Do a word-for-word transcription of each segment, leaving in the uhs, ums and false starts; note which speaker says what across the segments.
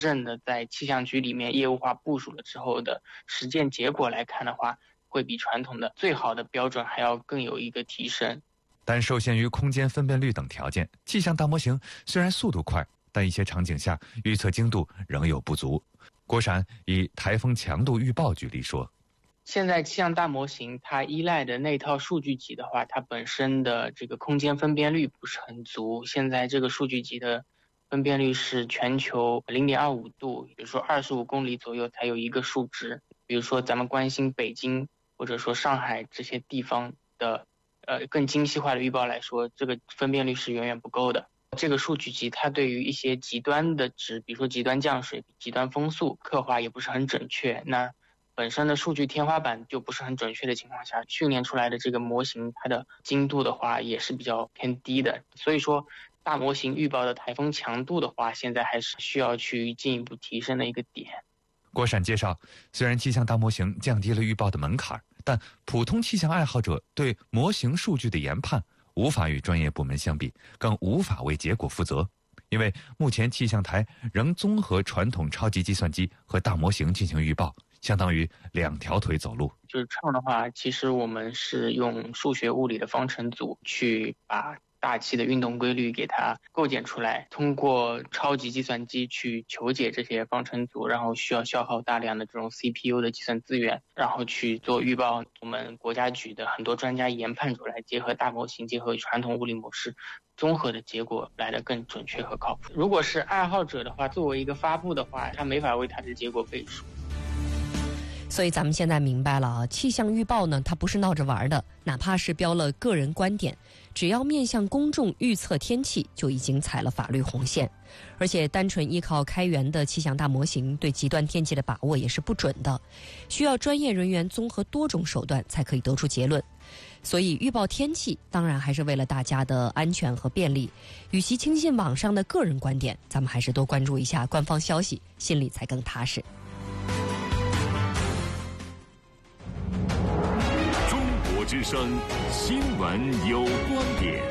Speaker 1: 正的在气象局里面业务化部署了之后的实践结果来看的话，会比传统的最好的标准还要更有一个提升。
Speaker 2: 但受限于空间分辨率等条件，气象大模型虽然速度快，但一些场景下预测精度仍有不足。郭闪以台风强度预报举例说，
Speaker 1: 现在气象大模型它依赖的那套数据集的话，它本身的这个空间分辨率不是很足。现在这个数据集的分辨率是全球 零点二五度，比如说二十五公里左右才有一个数值。比如说咱们关心北京或者说上海这些地方的呃更精细化的预报来说，这个分辨率是远远不够的。这个数据集它对于一些极端的值，比如说极端降水、极端风速刻画也不是很准确。那本身的数据天花板就不是很准确的情况下，训练出来的这个模型它的精度的话也是比较偏低的。所以说大模型预报的台风强度的话，现在还是需要去进一步提升的一个点。
Speaker 2: 郭闪介绍，虽然气象大模型降低了预报的门槛，但普通气象爱好者对模型数据的研判无法与专业部门相比，更无法为结果负责。因为目前气象台仍综合传统超级计算机和大模型进行预报，相当于两条腿走路。
Speaker 1: 就是唱的话，其实我们是用数学物理的方程组去把大气的运动规律给它构建出来，通过超级计算机去求解这些方程组，然后需要消耗大量的这种 C P U 的计算资源，然后去做预报。我们国家局的很多专家研判出来，结合大模型，结合传统物理模式，综合的结果来得更准确和靠谱。如果是爱好者的话，作为一个发布的话，他没法为他的结果背书。
Speaker 3: 所以咱们现在明白了啊，气象预报呢，它不是闹着玩的，哪怕是标了个人观点，只要面向公众预测天气，就已经踩了法律红线。而且单纯依靠开源的气象大模型，对极端天气的把握也是不准的，需要专业人员综合多种手段才可以得出结论。所以预报天气当然还是为了大家的安全和便利，与其轻信网上的个人观点，咱们还是多关注一下官方消息，心里才更踏实。
Speaker 4: 之声新闻有观点。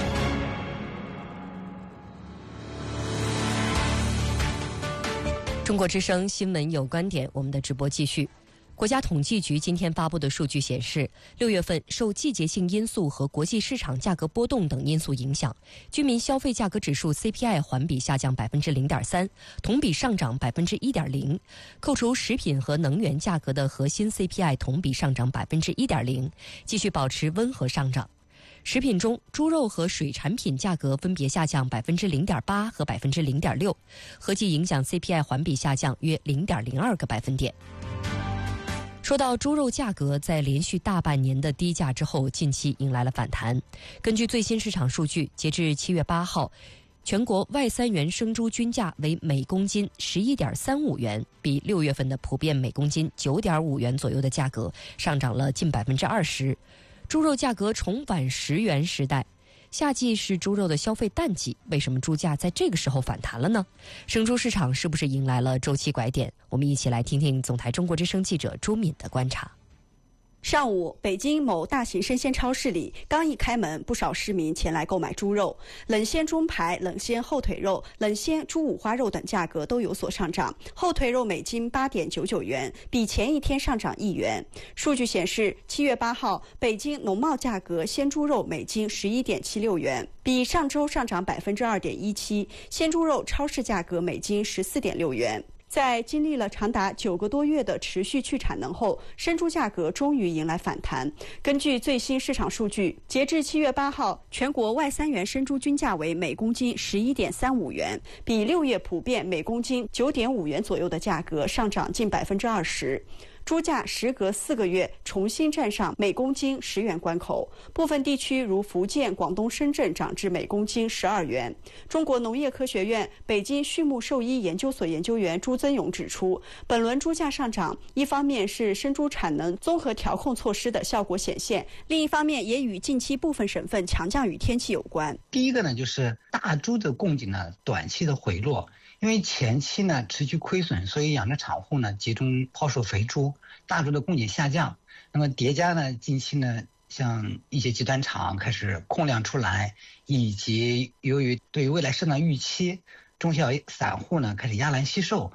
Speaker 3: 中国之声新闻有观点，我们的直播继续。国家统计局今天发布的数据显示，六月份受季节性因素和国际市场价格波动等因素影响，居民消费价格指数 C P I 环比下降百分之零点三，同比上涨百分之一点零。扣除食品和能源价格的核心 C P I 同比上涨百分之一点零，继续保持温和上涨。食品中，猪肉和水产品价格分别下降百分之零点八和百分之零点六，合计影响 C P I 环比下降约零点零二个百分点。说到猪肉价格，在连续大半年的低价之后，近期迎来了反弹。根据最新市场数据，截至七月八号，全国外三元生猪均价为每公斤十一点三五元，比六月份的普遍每公斤九点五元左右的价格上涨了近百分之二十。猪肉价格重返十元时代。夏季是猪肉的消费淡季，为什么猪价在这个时候反弹了呢？生猪市场是不是迎来了周期拐点？我们一起来听听总台中国之声记者朱敏的观察。
Speaker 5: 上午，北京某大型生鲜超市里刚一开门，不少市民前来购买猪肉，冷鲜中排、冷鲜后腿肉、冷鲜猪五花肉等价格都有所上涨。后腿肉每斤八点九九元，比前一天上涨一元。数据显示，七月八号，北京农贸价格鲜猪肉每斤十一点七六元，比上周上涨百分之二点一七。鲜猪肉超市价格每斤十四点六元。在经历了长达九个多月的持续去产能后，生猪价格终于迎来反弹。根据最新市场数据，截至七月八号，全国外三元生猪均价为每公斤十一点三五元，比六月普遍每公斤九点五元左右的价格上涨近百分之二十。猪价时隔四个月重新站上每公斤十元关口，部分地区如福建、广东、深圳涨至每公斤十二元。中国农业科学院北京畜牧兽医研究所研究员朱增勇指出，本轮猪价上涨，一方面是生猪产能综合调控措施的效果显现，另一方面也与近期部分省份强降雨天气有关。
Speaker 6: 第一个呢，就是大猪的供给呢短期的回落。因为前期呢持续亏损，所以养殖场户呢集中抛售肥猪，大猪的供给下降。那么叠加呢，近期呢像一些集团厂开始控量出来，以及由于对未来市场预期， 中小散户呢开始压栏惜售，